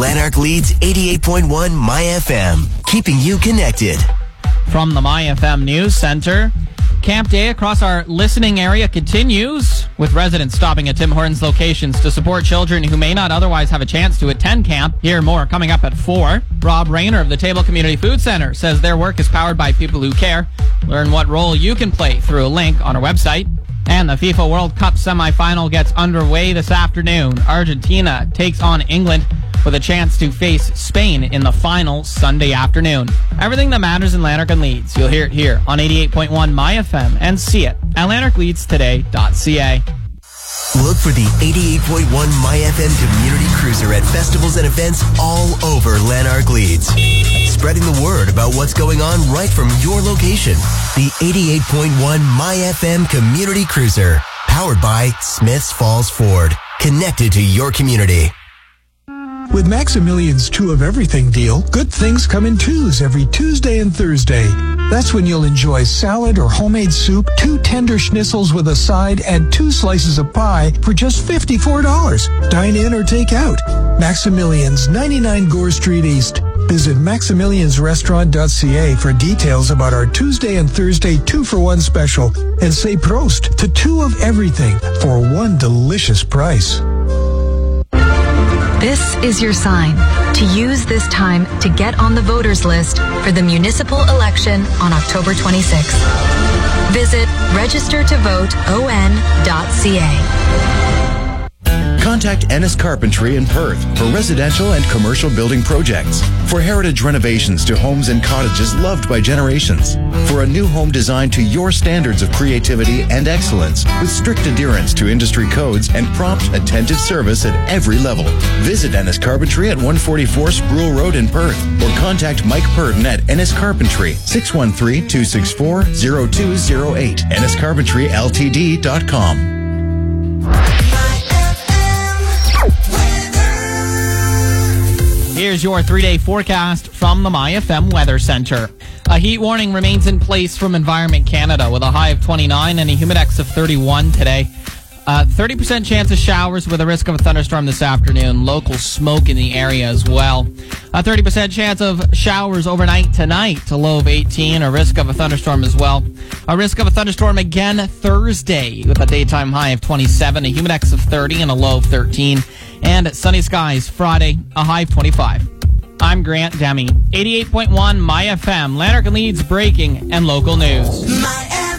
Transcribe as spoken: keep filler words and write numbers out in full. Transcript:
Lanark Leeds eighty-eight point one My F M, keeping you connected. From the My F M News Center, Camp Day across our listening area continues, with residents stopping at Tim Hortons locations to support children who may not otherwise have a chance to attend camp. Hear more coming up at four. Rob Rayner of the Table Community Food Center says their work is powered by people who care. Learn what role you can play through a link on our website. And the FIFA World Cup semifinal gets underway this afternoon. Argentina takes on England with a chance to face Spain in the final Sunday afternoon. Everything that matters in Lanark and Leeds, you'll hear it here on eighty-eight point one My F M and see it at lanark leeds today dot c a. Look for the eighty-eight point one My F M Community Cruiser at festivals and events all over Lanark Leeds. Spreading the word about what's going on right from your location. The eighty-eight point one My F M Community Cruiser. Powered by Smiths Falls Ford. Connected to your community. With Maximilian's Two of Everything deal, good things come in twos every Tuesday and Thursday. That's when you'll enjoy salad or homemade soup, two tender schnitzels with a side, and two slices of pie for just fifty-four dollars. Dine in or take out. Maximilian's, ninety-nine Gore Street East. Visit maximilians restaurant dot c a for details about our Tuesday and Thursday two-for-one special, and say Prost to Two of Everything for one delicious price. This is your sign to use this time to get on the voters list for the municipal election on October twenty-sixth. Visit register to vote o n dot c a. Contact Ennis Carpentry in Perth for residential and commercial building projects. For heritage renovations to homes and cottages loved by generations. For a new home designed to your standards of creativity and excellence with strict adherence to industry codes and prompt, attentive service at every level. Visit Ennis Carpentry at one forty-four Spruill Road in Perth or contact Mike Purden at Ennis Carpentry, six one three, two six four, zero two zero eight, ennis carpentry l t d dot com. Here's your three-day forecast from the My F M Weather Center. A heat warning remains in place from Environment Canada with a high of twenty-nine and a humidex of thirty-one today. Uh, thirty percent chance of showers with a risk of a thunderstorm this afternoon. Local smoke in the area as well. A thirty percent chance of showers overnight tonight. A low of eighteen. A risk of a thunderstorm as well. A risk of a thunderstorm again Thursday with a daytime high of twenty-seven. A humidex of thirty and a low of thirteen. And sunny skies Friday, a high of twenty-five. I'm Grant Demi. eighty-eight point one My F M. Lanark and Leeds breaking and local news. My